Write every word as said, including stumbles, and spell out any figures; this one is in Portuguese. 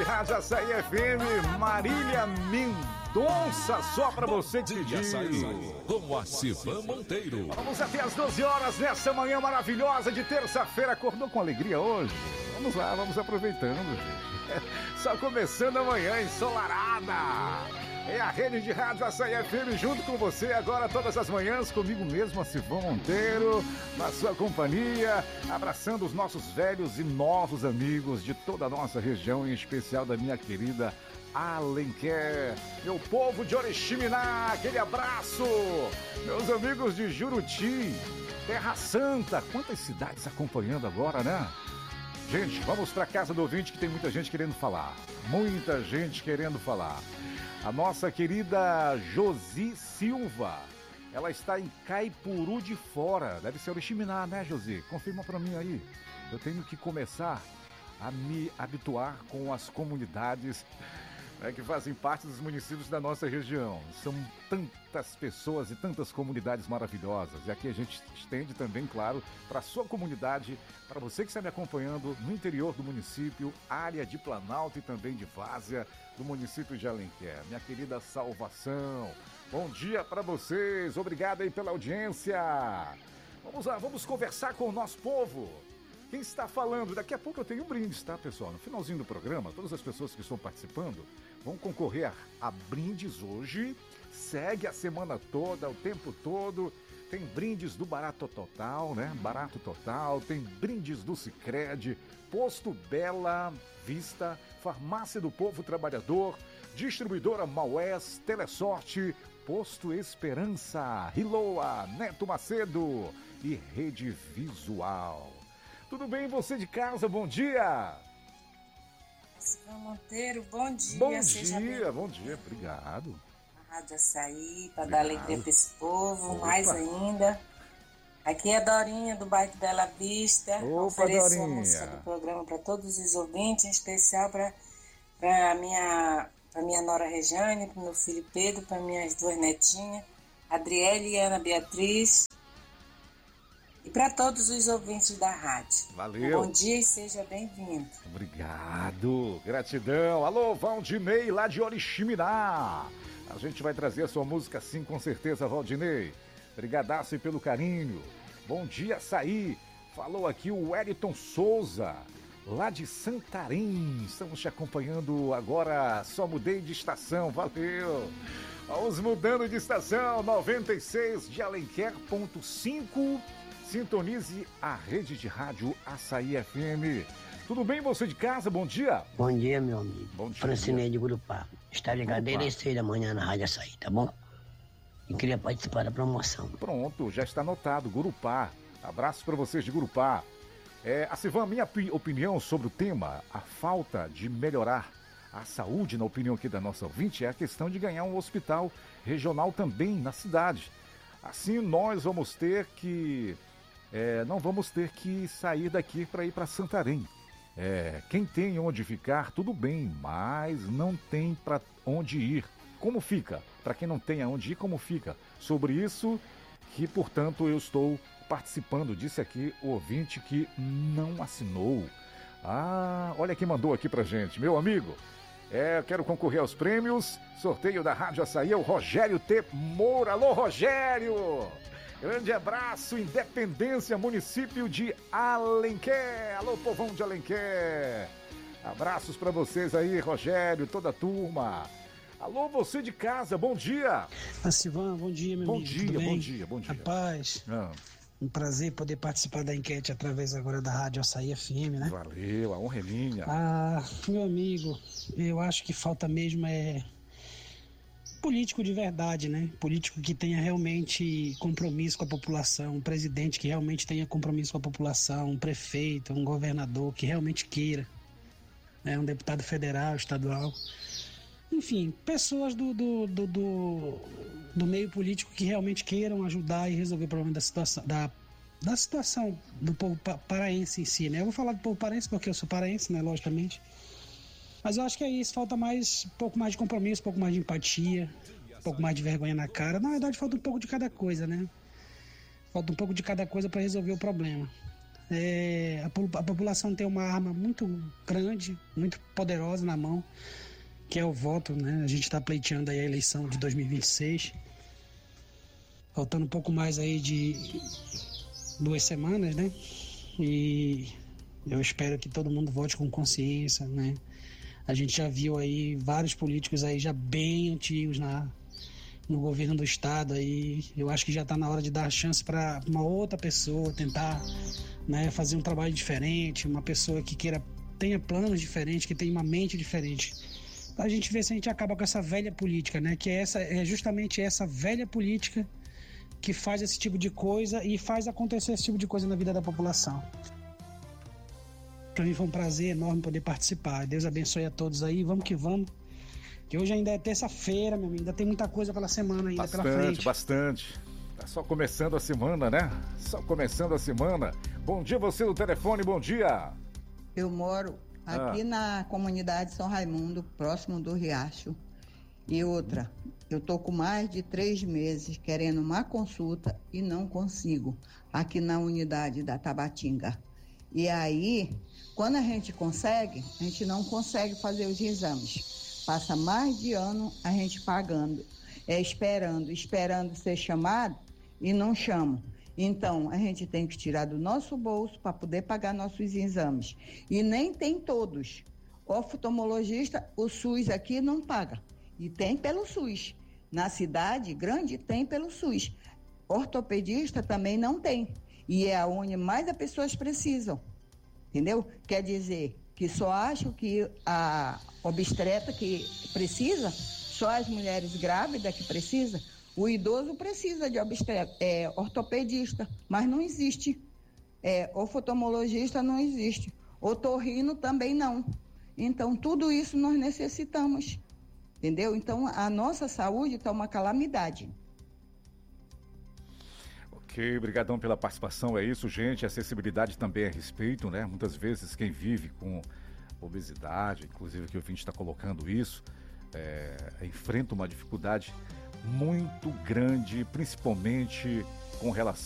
de Rádio Açaí F M, Marília Mendonça, só pra você que pediu. Com a Sivan Monteiro. Vamos até as doze horas nessa manhã maravilhosa de terça-feira. Acordou com alegria hoje? Vamos lá, vamos aproveitando. Só começando amanhã ensolarada. É a rede de Rádio Açaí F M junto com você agora todas as manhãs, comigo mesmo, a Sivan Monteiro, na sua companhia, abraçando os nossos velhos e novos amigos de toda a nossa região, em especial da minha querida Alenquer, meu povo de Oriximiná, aquele abraço, meus amigos de Juruti, Terra Santa, quantas cidades acompanhando agora, né? Gente, vamos para casa do ouvinte que tem muita gente querendo falar, muita gente querendo falar. A nossa querida Josi Silva, ela está em Caipuru de Fora, deve ser Oriximiná, né, Josi? Confirma para mim aí. Eu tenho que começar a me habituar com as comunidades, né, que fazem parte dos municípios da nossa região. São tantas pessoas e tantas comunidades maravilhosas. E aqui a gente estende também, claro, para a sua comunidade, para você que está me acompanhando no interior do município, área de Planalto e também de Várzea, do município de Alenquer. Minha querida Salvação, bom dia para vocês. Obrigado aí pela audiência. Vamos lá, vamos conversar com o nosso povo. Quem está falando? Daqui a pouco eu tenho um brinde, tá, pessoal? No finalzinho do programa, todas as pessoas que estão participando vão concorrer a, a brindes hoje. Segue a semana toda, o tempo todo. Tem brindes do Barato Total, né? Barato Total, tem brindes do Sicredi, Posto Bela Vista, Farmácia do Povo Trabalhador, Distribuidora Maués, Telesorte, Posto Esperança, Riloa, Neto Macedo e Rede Visual. Tudo bem, você de casa? Bom dia! Sivan Monteiro, bom dia. Bom dia, bom dia, obrigado. A Rádio Açaí, para dar alegria para esse povo, Opa. mais ainda. Aqui é a Dorinha, do bairro Bela Vista. Opa, Ofereço Dorinha. a música do programa para todos os ouvintes, em especial para a minha, pra minha nora Rejane, para o meu filho Pedro, para minhas duas netinhas, Adriele e Ana Beatriz. E para todos os ouvintes da rádio. Valeu. Bom dia e seja bem-vindo. Obrigado, gratidão. Alô, Valdinei, lá de Oriximiná. A gente vai trazer a sua música sim, com certeza, Valdinei. Brigadaço e pelo carinho. Bom dia, Açaí. Falou aqui o Wellington Souza, lá de Santarém. Estamos te acompanhando agora. Só mudei de estação, valeu. Vamos mudando de estação. noventa e seis de Alenquer ponto cinco. Sintonize a rede de rádio Açaí F M. Tudo bem, você de casa? Bom dia. Bom dia, meu amigo. Bom dia. Francinei de Gurupá. Está ligado desde as seis da manhã na Rádio Açaí, tá bom? E queria participar da promoção. Pronto, já está anotado. Gurupá. Abraços para vocês de Gurupá. É, a Sivan, minha opinião sobre o tema, a falta de melhorar a saúde, na opinião aqui da nossa ouvinte, é a questão de ganhar um hospital regional também na cidade. Assim, nós vamos ter que... É, não vamos ter que sair daqui para ir para Santarém. É, quem tem onde ficar, tudo bem, mas não tem para onde ir. Como fica? Para quem não tem aonde ir, como fica? Sobre isso que, portanto, eu estou participando. Disse aqui o ouvinte que não assinou. Ah, olha quem mandou aqui pra gente. Meu amigo, é, eu quero concorrer aos prêmios. Sorteio da Rádio Açaí é o Rogério T. Moura. Alô, Rogério! Grande abraço, Independência, município de Alenquer. Alô, povão de Alenquer. Abraços para vocês aí, Rogério, toda a turma. Alô, você de casa, bom dia. A Sivan, bom dia, meu bom amigo. Dia, Tudo bem? bom dia, bom dia. Rapaz, ah. um prazer poder participar da enquete através agora da Rádio Açaí F M, né? Valeu, a honra é minha. Ah, meu amigo, eu acho que falta mesmo é... político de verdade, né? Político que tenha realmente compromisso com a população, um presidente que realmente tenha compromisso com a população, um prefeito, um governador que realmente queira, né? Um deputado federal, estadual, enfim, pessoas do, do, do, do, do meio político que realmente queiram ajudar e resolver o problema da situação, da, da situação do povo paraense em si, né? Eu vou falar do povo paraense porque eu sou paraense, né? Logicamente. Mas eu acho que é isso, falta mais, um pouco mais de compromisso, um pouco mais de empatia, um pouco mais de vergonha na cara. Na verdade, falta um pouco de cada coisa, né? Falta um pouco de cada coisa para resolver o problema. É, a, a população tem uma arma muito grande, muito poderosa na mão, que é o voto, né? A gente está pleiteando aí a eleição de dois mil e vinte e seis. Faltando um pouco mais aí de duas semanas, né? E eu espero que todo mundo vote com consciência, né? A gente já viu aí vários políticos aí já bem antigos na, no governo do estado aí. Eu acho que já está na hora de dar chance para uma outra pessoa tentar, né, fazer um trabalho diferente, uma pessoa que queira, tenha planos diferentes, que tenha uma mente diferente. Pra gente ver se a gente acaba com essa velha política, né? Que é, essa, é justamente essa velha política que faz esse tipo de coisa e faz acontecer esse tipo de coisa na vida da população. Para mim foi um prazer enorme poder participar. Deus abençoe a todos aí. Vamos que vamos. Que hoje ainda é terça-feira, meu amigo. Ainda tem muita coisa pela semana ainda bastante, pela frente. Bastante, bastante. Tá só começando a semana, né? Só começando a semana. Bom dia, você no telefone, bom dia. Eu moro aqui ah. na comunidade São Raimundo, próximo do Riacho. E outra, eu tô com mais de três meses querendo uma consulta e não consigo. Aqui na unidade da Tabatinga. E aí, quando a gente consegue, a gente não consegue fazer os exames. Passa mais de ano a gente pagando, é, esperando, esperando ser chamado e não chamam. Então, a gente tem que tirar do nosso bolso para poder pagar nossos exames. E nem tem todos. Oftalmologista, o SUS aqui não paga. E tem pelo SUS. Na cidade grande tem pelo SUS. Ortopedista também não tem. E é onde mais as pessoas precisam, entendeu? Quer dizer que só acham que a obstetra que precisa, só as mulheres grávidas que precisam, o idoso precisa de obstetra, é, ortopedista, mas não existe. É, oftalmologista não existe. Otorrino também não. Então, tudo isso nós necessitamos, entendeu? Então, a nossa saúde está uma calamidade. Ok, obrigadão pela participação, é isso, gente. Acessibilidade também é respeito, né? Muitas vezes quem vive com obesidade, inclusive que o ouvinte está colocando isso, é, enfrenta uma dificuldade muito grande, principalmente com relação